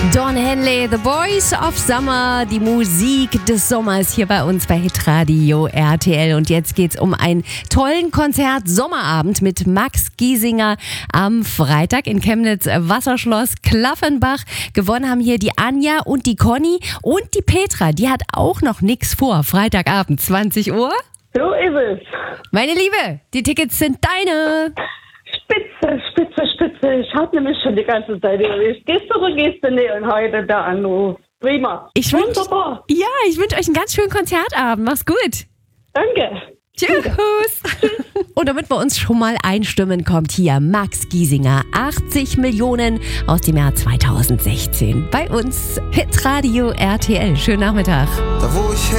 Don Henley, The Voice of Summer, die Musik des Sommers hier bei uns bei Hitradio RTL. Und jetzt geht's um einen tollen Konzert-Sommerabend mit Max Giesinger am Freitag in Chemnitz Wasserschloss Klaffenbach. Gewonnen haben hier die Anja und die Conny und die Petra. Die hat auch noch nichts vor. Freitagabend, 20 Uhr. So ist es. Meine Liebe, die Tickets sind deine. Spitze, spitze, spitze. Ich hab nämlich schon die ganze Zeit überlegt. Gehst du oder gehst du nicht? Und heute der Anruf. Prima. Wunderbar. Ich wünsche euch einen ganz schönen Konzertabend. Mach's gut. Danke. Tschüss. Und damit wir uns schon mal einstimmen, kommt hier Max Giesinger. 80 Millionen aus dem Jahr 2016. Bei uns Hitradio RTL. Schönen Nachmittag. Da wo ich